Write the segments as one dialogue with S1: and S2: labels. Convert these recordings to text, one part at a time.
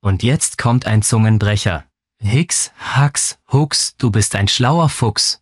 S1: Und jetzt kommt ein Zungenbrecher. Hicks, Hacks, Hux, du bist ein schlauer Fuchs.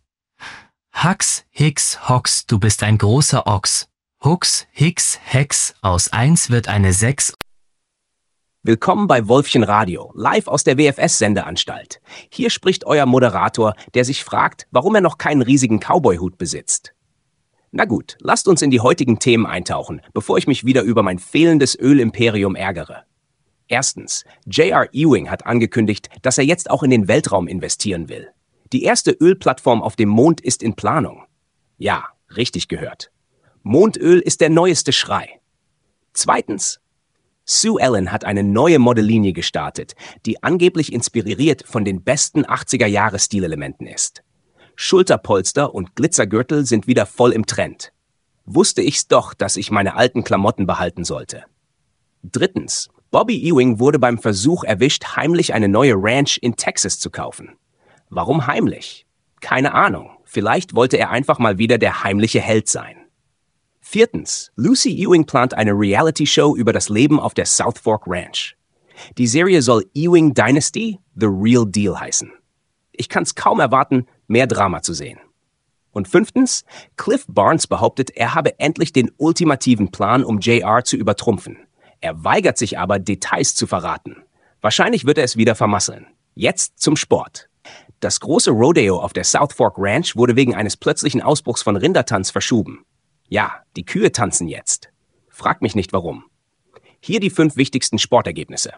S1: Hacks, Hicks, Hocks, du bist ein großer Ochs. Hux, Hicks, Hex, aus 1 wird eine 6.
S2: Willkommen bei Wolfchen Radio, live aus der WFS-Sendeanstalt. Hier spricht euer Moderator, der sich fragt, warum er noch keinen riesigen Cowboy-Hut besitzt. Na gut, lasst uns in die heutigen Themen eintauchen, bevor ich mich wieder über mein fehlendes Ölimperium ärgere. Erstens, J.R. Ewing hat angekündigt, dass er jetzt auch in den Weltraum investieren will. Die erste Ölplattform auf dem Mond ist in Planung. Ja, richtig gehört. Mondöl ist der neueste Schrei. Zweitens, Sue Ellen hat eine neue Modellinie gestartet, die angeblich inspiriert von den besten 80er-Jahre-Stilelementen ist. Schulterpolster und Glitzergürtel sind wieder voll im Trend. Wusste ich's doch, dass ich meine alten Klamotten behalten sollte. Drittens, Bobby Ewing wurde beim Versuch erwischt, heimlich eine neue Ranch in Texas zu kaufen. Warum heimlich? Keine Ahnung. Vielleicht wollte er einfach mal wieder der heimliche Held sein. Viertens, Lucy Ewing plant eine Reality-Show über das Leben auf der South Fork Ranch. Die Serie soll Ewing Dynasty The Real Deal heißen. Ich kann's kaum erwarten, mehr Drama zu sehen. Und fünftens, Cliff Barnes behauptet, er habe endlich den ultimativen Plan, um JR zu übertrumpfen. Er weigert sich aber, Details zu verraten. Wahrscheinlich wird er es wieder vermasseln. Jetzt zum Sport. Das große Rodeo auf der South Fork Ranch wurde wegen eines plötzlichen Ausbruchs von Rindertanz verschoben. Ja, die Kühe tanzen jetzt. Frag mich nicht warum. Hier die 5 wichtigsten Sportergebnisse.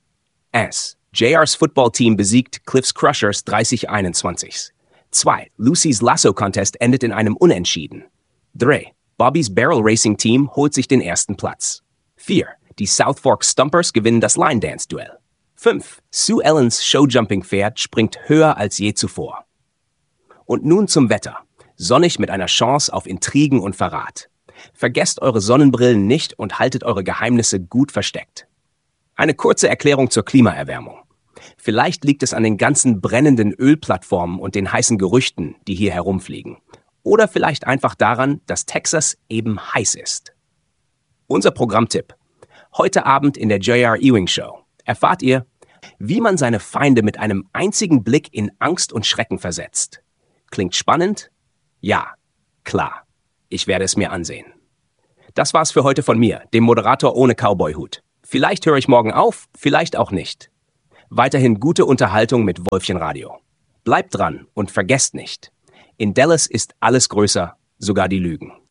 S2: S. JR's Football-Team besiegt Cliff's Crushers 30-21. 2. Lucy's Lasso Contest endet in einem Unentschieden. 3. Bobby's Barrel Racing Team holt sich den ersten Platz. 4. Die South Fork Stumpers gewinnen das Line Dance Duell. 5. Sue Ellens Showjumping-Pferd springt höher als je zuvor. Und nun zum Wetter. Sonnig mit einer Chance auf Intrigen und Verrat. Vergesst eure Sonnenbrillen nicht und haltet eure Geheimnisse gut versteckt. Eine kurze Erklärung zur Klimaerwärmung. Vielleicht liegt es an den ganzen brennenden Ölplattformen und den heißen Gerüchten, die hier herumfliegen. Oder vielleicht einfach daran, dass Texas eben heiß ist. Unser Programmtipp. Heute Abend in der J.R. Ewing Show erfahrt ihr, wie man seine Feinde mit einem einzigen Blick in Angst und Schrecken versetzt. Klingt spannend? Ja, klar. Ich werde es mir ansehen. Das war's für heute von mir, dem Moderator ohne Cowboy-Hut. Vielleicht höre ich morgen auf, vielleicht auch nicht. Weiterhin gute Unterhaltung mit Wolfchen Radio. Bleibt dran und vergesst nicht, in Dallas ist alles größer, sogar die Lügen.